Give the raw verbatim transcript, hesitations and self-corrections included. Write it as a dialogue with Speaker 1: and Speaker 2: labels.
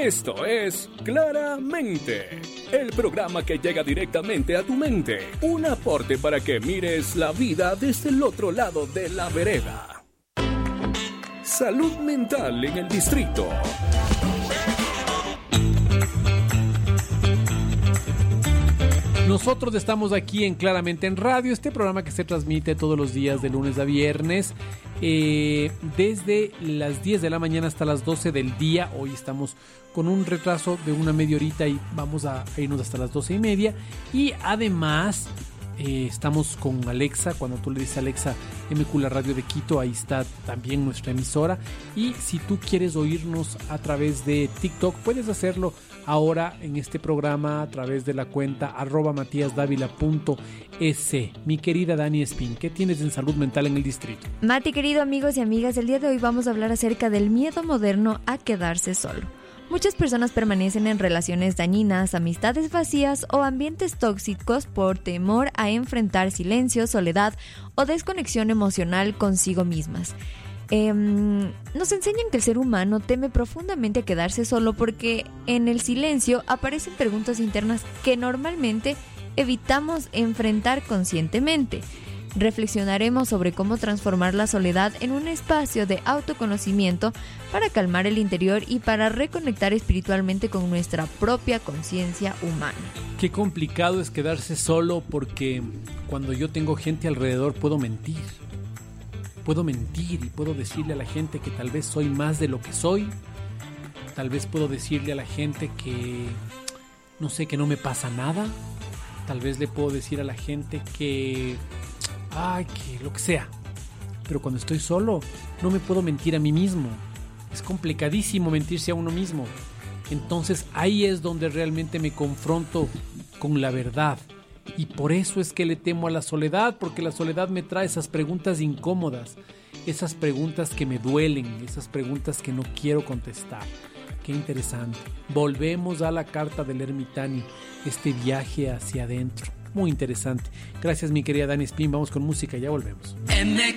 Speaker 1: Esto es Claramente, el programa que llega directamente a tu mente. Un aporte para que mires la vida desde el otro lado de la vereda. Salud mental en el distrito.
Speaker 2: Nosotros estamos aquí en Claramente en Radio, este programa que se transmite todos los días de lunes a viernes, eh, desde las diez de la mañana hasta las doce del día. Hoy estamos con un retraso de una media horita y vamos a irnos hasta las doce y media. Y además eh, estamos con Alexa. Cuando tú le dices a Alexa, M Q la radio de Quito, ahí está también nuestra emisora. Y si tú quieres oírnos a través de TikTok, puedes hacerlo ahora en este programa a través de la cuenta arroba matíasdávila punto es. Mi querida Dani Espín, ¿qué tienes en salud mental en el distrito?
Speaker 3: Mati, querido amigos y amigas, el día de hoy vamos a hablar acerca del miedo moderno a quedarse solo. Muchas personas permanecen en relaciones dañinas, amistades vacías o ambientes tóxicos por temor a enfrentar silencio, soledad o desconexión emocional consigo mismas. Eh, nos enseñan que el ser humano teme profundamente a quedarse solo porque en el silencio aparecen preguntas internas que normalmente evitamos enfrentar conscientemente. Reflexionaremos sobre cómo transformar la soledad en un espacio de autoconocimiento para calmar el interior y para reconectar espiritualmente con nuestra propia conciencia humana.
Speaker 2: Qué complicado es quedarse solo, porque cuando yo tengo gente alrededor puedo mentir. Puedo mentir y puedo decirle a la gente que tal vez soy más de lo que soy. Tal vez puedo decirle a la gente que, no sé, que no me pasa nada. Tal vez le puedo decir a la gente que, ay, que lo que sea. Pero cuando estoy solo, no me puedo mentir a mí mismo. Es complicadísimo mentirse a uno mismo. Entonces ahí es donde realmente me confronto con la verdad. Y por eso es que le temo a la soledad, porque la soledad me trae esas preguntas incómodas, esas preguntas que me duelen, esas preguntas que no quiero contestar. Qué interesante. Volvemos a la carta del ermitaño, este viaje hacia adentro. Muy interesante. Gracias, mi querida Dani Spin. Vamos con música, ya volvemos.